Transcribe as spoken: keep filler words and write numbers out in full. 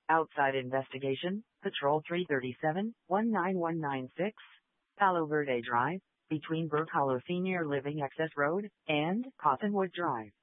Outside investigation, Patrol three thirty-seven, one nine one nine six, Palo Verde Drive, between Burke Hollow Senior Living Access Road and Cottonwood Drive.